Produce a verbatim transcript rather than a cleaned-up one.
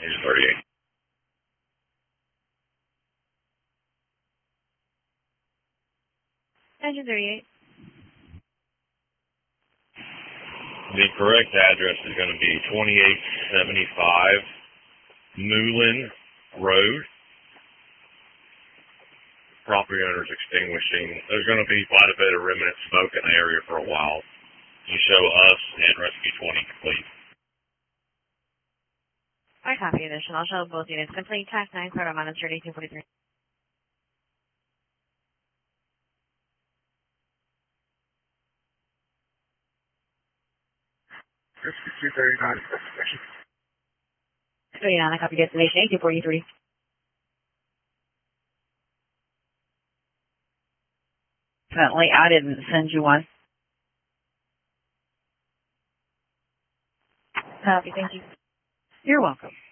News thirty-eight. Engine thirty-eight. The correct address is going to be twenty-eight seventy-five Moulin Road. Property owner's extinguishing. There's going to be quite a bit of remnant smoke in the area for a while. You show us and Rescue twenty complete. I copy addition. I'll show both units complete. Tac nine, clear on minus thirty-two forty-three. Rescue two thirty-nine. thirty-nine, I copy destination eighteen forty-three. Definitely, I didn't send you one. Copy, thank you. You're welcome.